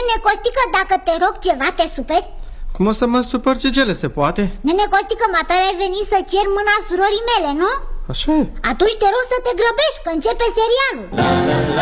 Nene Costică, dacă te rog ceva, te superi? Cum o să mă supăr, Cegele, se poate? Nene Costică, matare ai venit să cer mâna surorii mele, nu? Așa e. Atunci te rog să te grăbești, că începe serialul.